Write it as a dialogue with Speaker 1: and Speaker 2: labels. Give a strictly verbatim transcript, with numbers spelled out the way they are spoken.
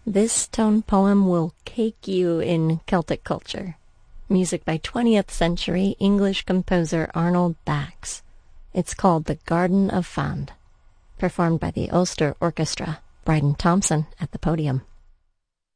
Speaker 1: This tone poem will cake you in Celtic culture. Music by twentieth century English composer Arnold Bax. It's called The Garden of Fand, performed by the Ulster Orchestra. Bryden Thompson at the podium.